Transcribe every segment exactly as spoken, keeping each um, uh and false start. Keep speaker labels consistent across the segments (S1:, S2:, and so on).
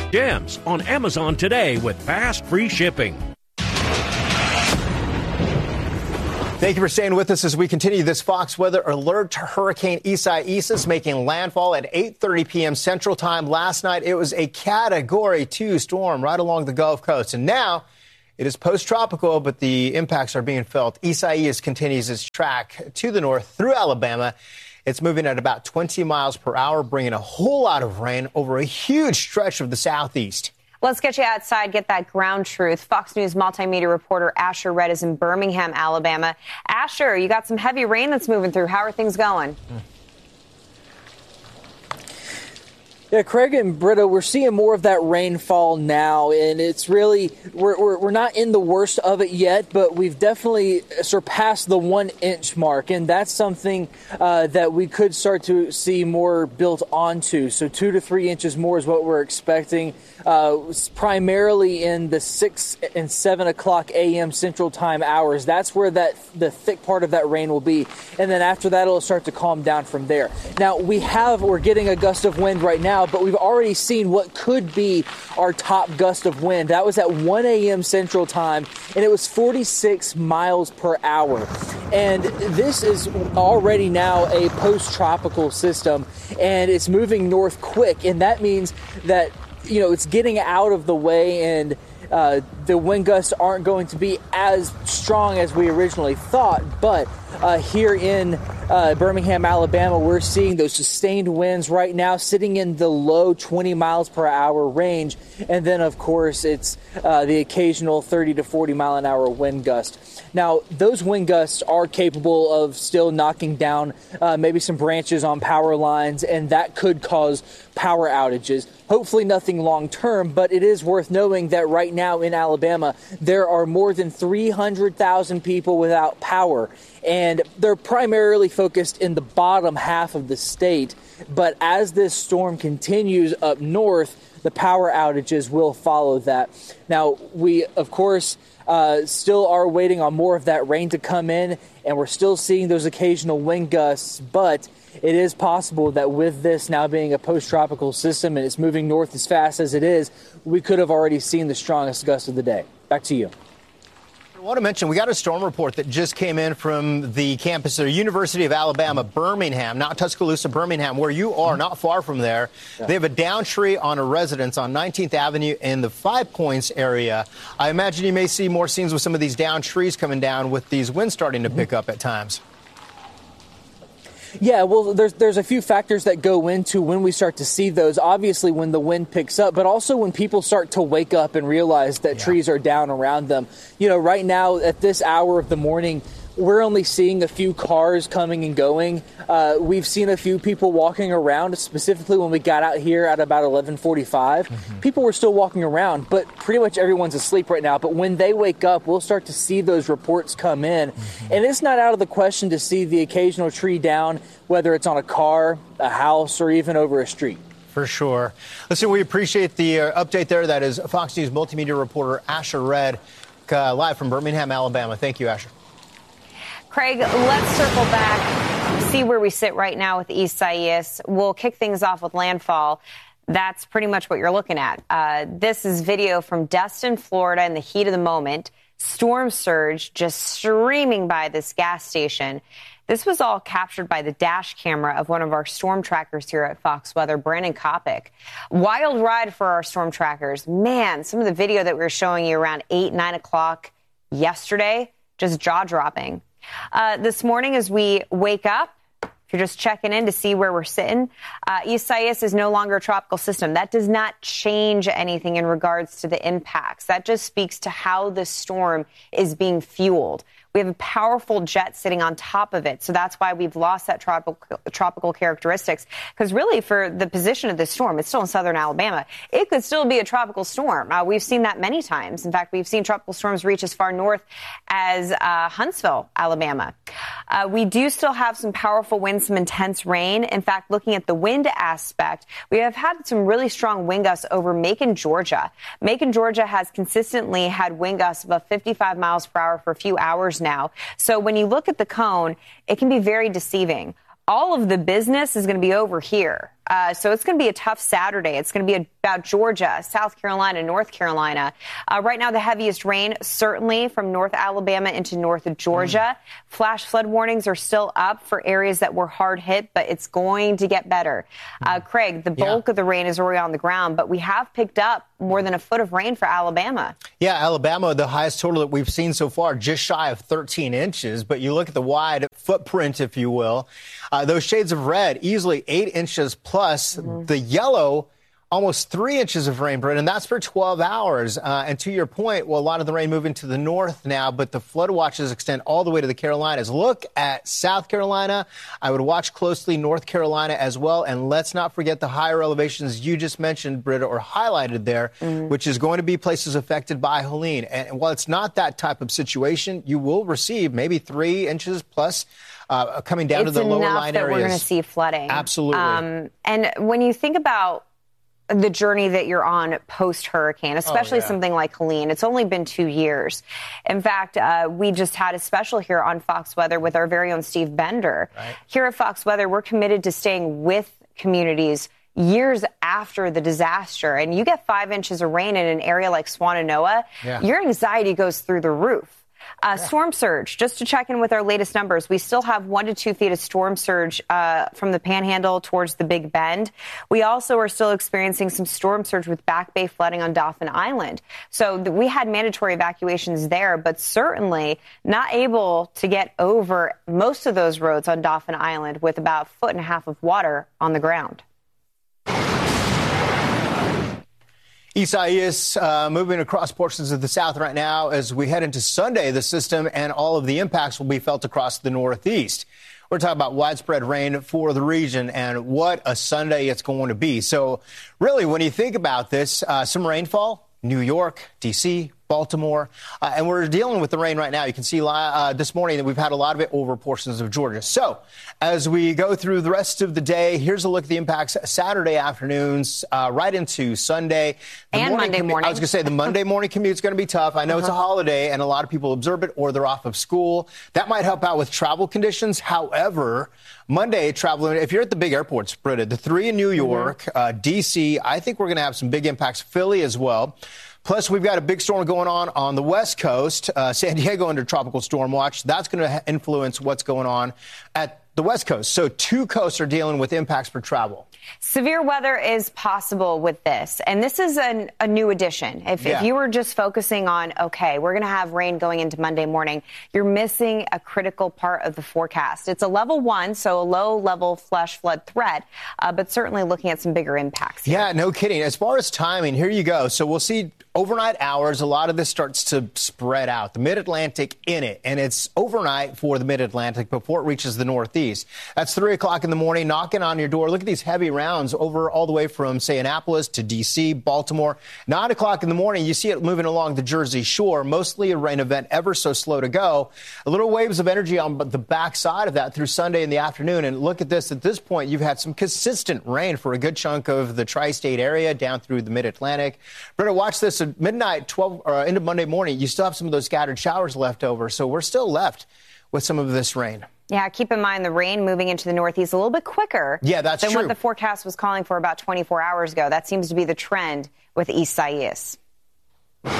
S1: Gems on Amazon today with fast, free shipping.
S2: Thank you for staying with us as we continue this Fox weather alert to Hurricane Isaias making landfall at eight thirty p.m. Central Time last night. It was a Category two storm right along the Gulf Coast. And now it is post-tropical, but the impacts are being felt. Isaias continues its track to the north through Alabama. It's moving at about twenty miles per hour, bringing a whole lot of rain over a huge stretch of the southeast.
S3: Let's get you outside, get that ground truth. Fox News multimedia reporter Asher Redd is in Birmingham, Alabama. Asher, you got some heavy rain that's moving through. How are things going? Mm.
S4: Yeah, Craig and Britta, we're seeing more of that rainfall now, and it's really, we're, we're we're not in the worst of it yet, but we've definitely surpassed the one-inch mark, and that's something uh, that we could start to see more built onto. So two to three inches more is what we're expecting, uh, primarily in the six and seven o'clock a.m. Central Time hours. That's where that the thick part of that rain will be, and then after that, it'll start to calm down from there. Now, we have, we're getting a gust of wind right now, but we've already seen what could be our top gust of wind. That was at one a.m. Central Time, and it was forty-six miles per hour. And this is already now a post-tropical system, and it's moving north quick, and that means that, you know, it's getting out of the way, and uh, the wind gusts aren't going to be as strong as we originally thought. But uh, here in uh, Birmingham, Alabama, we're seeing those sustained winds right now sitting in the low twenty miles per hour range. And then, of course, it's uh, the occasional thirty to forty mile an hour wind gust. Now, those wind gusts are capable of still knocking down uh, maybe some branches on power lines, and that could cause power outages. Hopefully nothing long term, but it is worth knowing that right now in Alabama, there are more than three hundred thousand people without power, and they're primarily focused in the bottom half of the state. But as this storm continues up north, the power outages will follow that. Now, we, of course, Uh, still are waiting on more of that rain to come in, and we're still seeing those occasional wind gusts, but it is possible that with this now being a post-tropical system and it's moving north as fast as it is, we could have already seen the strongest gust of the day. Back to you.
S2: I want to mention, we got a storm report that just came in from the campus of the University of Alabama, Birmingham, not Tuscaloosa, Birmingham, where you are, not far from there. Yeah. They have a down tree on a residence on nineteenth Avenue in the Five Points area. I imagine you may see more scenes with some of these down trees coming down with these winds starting to pick up at times.
S4: Yeah, well, there's there's a few factors that go into when we start to see those. Obviously, when the wind picks up, but also when people start to wake up and realize that yeah. trees are down around them. You know, right now at this hour of the morning, we're only seeing a few cars coming and going. Uh, we've seen a few people walking around, specifically when we got out here at about eleven forty-five. Mm-hmm. People were still walking around, but pretty much everyone's asleep right now. But when they wake up, we'll start to see those reports come in. Mm-hmm. And it's not out of the question to see the occasional tree down, whether it's on a car, a house, or even over a street.
S2: For sure. Listen, we appreciate the uh, update there. That is Fox News multimedia reporter Asher Redd, uh, live from Birmingham, Alabama. Thank you, Asher.
S3: Craig, let's circle back, see where we sit right now with Isaias. We'll kick things off with landfall. That's pretty much what you're looking at. Uh, this is video from Destin, Florida, in the heat of the moment. Storm surge just streaming by this gas station. This was all captured by the dash camera of one of our storm trackers here at Fox Weather, Brandon Kopic. Wild ride for our storm trackers. Man, some of the video that we were showing you around eight, nine o'clock yesterday, just jaw-dropping. Uh, this morning, as we wake up, if you're just checking in to see where we're sitting, uh, Isaias is no longer a tropical system. That does not change anything in regards to the impacts. That just speaks to how the storm is being fueled. We have a powerful jet sitting on top of it, so that's why we've lost that tropical tropical characteristics. Because really, for the position of this storm, it's still in southern Alabama. It could still be a tropical storm. Uh, we've seen that many times. In fact, we've seen tropical storms reach as far north as uh, Huntsville, Alabama. Uh, we do still have some powerful winds, some intense rain. In fact, looking at the wind aspect, we have had some really strong wind gusts over Macon, Georgia. Macon, Georgia has consistently had wind gusts of fifty-five miles per hour for a few hours now. So when you look at the cone, it can be very deceiving. All of the business is going to be over here. Uh, so it's going to be a tough Saturday. It's going to be about Georgia, South Carolina, North Carolina. Uh, right now, the heaviest rain certainly from North Alabama into North Georgia. Mm. Flash flood warnings are still up for areas that were hard hit, but it's going to get better. Uh, Craig, the bulk yeah. of the rain is already on the ground, but we have picked up more than a foot of rain for Alabama.
S2: Yeah, Alabama, the highest total that we've seen so far, just shy of thirteen inches. But you look at the wide footprint, if you will, uh, those shades of red, easily eight inches plus. Mm-hmm. The yellow, almost three inches of rain, Britt, and that's for twelve hours. Uh, and to your point, well, a lot of the rain moving to the north now, but the flood watches extend all the way to the Carolinas. Look at South Carolina. I would watch closely North Carolina as well. And let's not forget the higher elevations you just mentioned, Britta, or highlighted there, mm-hmm. which is going to be places affected by Helene. And while it's not that type of situation, you will receive maybe three inches plus uh, coming down
S3: it's
S2: to the lower line
S3: that
S2: areas.
S3: We're going to see flooding.
S2: Absolutely. Um,
S3: and when you think about the journey that you're on post-hurricane, especially oh, yeah. something like Helene. It's only been two years. In fact, uh, we just had a special here on Fox Weather with our very own Steve Bender. Right. Here at Fox Weather, we're committed to staying with communities years after the disaster. And you get five inches of rain in an area like Swannanoa, yeah. your anxiety goes through the roof. Uh, yeah. Storm surge, just to check in with our latest numbers, we still have one to two feet of storm surge uh, from the Panhandle towards the Big Bend. We also are still experiencing some storm surge with Back Bay flooding on Dauphin Island. So th- we had mandatory evacuations there, but certainly not able to get over most of those roads on Dauphin Island with about a foot and a half of water on the ground.
S2: Isaias uh, moving across portions of the south right now. As we head into Sunday, the system and all of the impacts will be felt across the Northeast. We're talking about widespread rain for the region, and what a Sunday it's going to be. So really, when you think about this, uh, some rainfall, New York, D C, Baltimore, uh, and we're dealing with the rain right now. You can see uh, this morning that we've had a lot of it over portions of Georgia. So as we go through the rest of the day, here's a look at the impacts Saturday afternoons uh, right into Sunday. The
S3: and
S2: morning
S3: Monday
S2: commu-
S3: morning.
S2: I was going to say the Monday morning commute is going to be tough. I know uh-huh. it's a holiday and a lot of people observe it or they're off of school. That might help out with travel conditions. However, Monday traveling, if you're at the big airports, Britta, the three in New York, mm-hmm. uh, D C, I think we're going to have some big impacts. Philly as well. Plus, we've got a big storm going on on the West Coast. Uh, San Diego under tropical storm watch. That's going to influence what's going on at the West Coast. So two coasts are dealing with impacts for travel.
S3: Severe weather is possible with this. And this is an, a new addition. If, yeah. if you were just focusing on, OK, we're going to have rain going into Monday morning, you're missing a critical part of the forecast. It's a level one, so a low level flash flood threat, uh, but certainly looking at some bigger impacts here.
S2: Yeah, no kidding. As far as timing, here you go. So we'll see overnight hours. A lot of this starts to spread out. The mid-Atlantic in it, and it's overnight for the mid-Atlantic before it reaches the Northeast. That's three o'clock in the morning, knocking on your door. Look at these heavy rounds over all the way from, say, Annapolis to D C, Baltimore. Nine o'clock in the morning, you see it moving along the Jersey Shore, mostly a rain event, ever so slow to go. A little waves of energy on the backside of that through Sunday in the afternoon. And look at this. At this point, you've had some consistent rain for a good chunk of the tri-state area down through the mid-Atlantic. Britta, watch this at midnight, twelve or into Monday morning. You still have some of those scattered showers left over. So we're still left with some of this rain.
S3: Yeah, keep in mind the rain moving into the Northeast a little bit quicker
S2: yeah, that's
S3: than
S2: true.
S3: what the forecast was calling for about twenty-four hours ago. That seems to be the trend with Isaias.
S5: The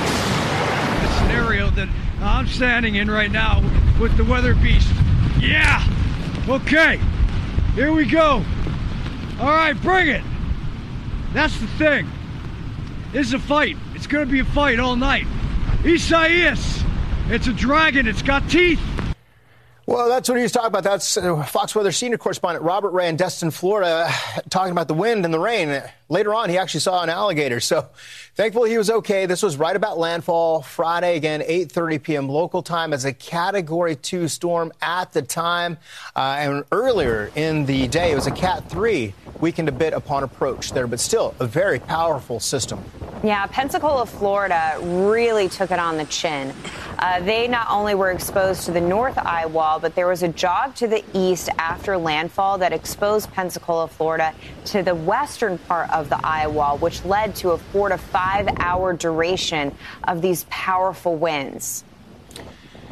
S5: scenario that I'm standing in right now with the weather beast. Yeah! Okay, here we go. All right, bring it. That's the thing. This is a fight. It's going to be a fight all night. Isaias! It's a dragon. It's got teeth.
S2: Well, that's what he was talking about. That's uh, Fox Weather senior correspondent Robert Ray in Destin, Florida, talking about the wind and the rain. Later on, he actually saw an alligator. So thankfully he was okay. This was right about landfall Friday, again, eight thirty p.m. local time as a Category two storm at the time. Uh, and earlier in the day, it was a Cat three, weakened a bit upon approach there, but still a very powerful system.
S3: Yeah, Pensacola, Florida really took it on the chin. Uh, they not only were exposed to the north eye wall, but there was a jog to the east after landfall that exposed Pensacola, Florida to the western part of the eye wall, which led to a four to five hour duration of these powerful winds.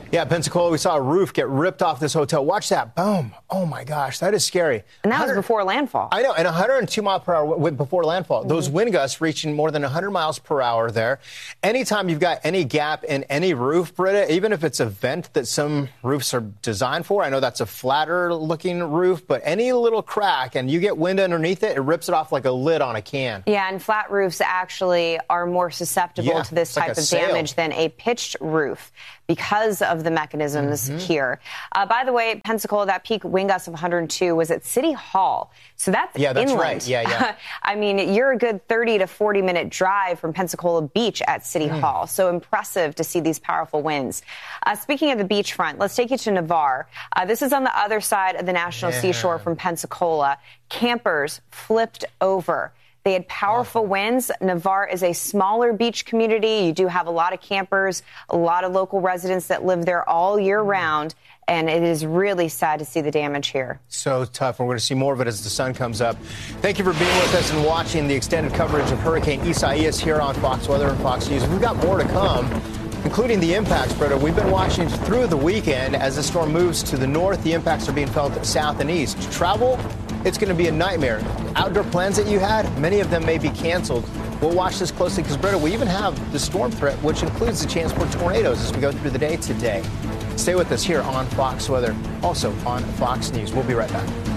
S2: Yeah, Pensacola, we saw a roof get ripped off this hotel. Watch that. Boom. Oh, my gosh. That is scary.
S3: And that was before landfall.
S2: I know. And one hundred two mile per hour before landfall. Mm-hmm. Those wind gusts reaching more than one hundred miles per hour there. Anytime you've got any gap in any roof, Britta, even if it's a vent that some roofs are designed for, I know that's a flatter looking roof, but any little crack and you get wind underneath it, it rips it off like a lid on a can.
S3: Yeah, and flat roofs actually are more susceptible
S2: yeah,
S3: to this type
S2: like
S3: of
S2: sail.
S3: damage than a pitched roof because of the mechanisms
S2: mm-hmm.
S3: here. Uh, by the way, Pensacola, that peak wind gust of one hundred two was at City Hall. So that's
S2: yeah, that's
S3: inland.
S2: right. Yeah, yeah.
S3: I mean, you're a good thirty to forty minute drive from Pensacola Beach at City mm. Hall. So impressive to see these powerful winds. Uh, speaking of the beachfront, let's take you to Navarre. Uh, this is on the other side of the National yeah. Seashore from Pensacola. Campers flipped over. They had powerful awesome. winds. Navarre is a smaller beach community. You do have a lot of campers, a lot of local residents that live there all year round. And it is really sad to see the damage here. So tough. We're going to see more of it as the sun comes up. Thank you for being with us and watching the extended coverage of Hurricane Isaias here on Fox Weather and Fox News. We've got more to come, including the impacts, Britta. We've been watching through the weekend as the storm moves to the north. The impacts are being felt south and east. Travel, it's going to be a nightmare. Outdoor plans that you had, many of them may be canceled. We'll watch this closely because, Britta, we even have the storm threat, which includes the chance for tornadoes as we go through the day today. Stay with us here on Fox Weather, also on Fox News. We'll be right back.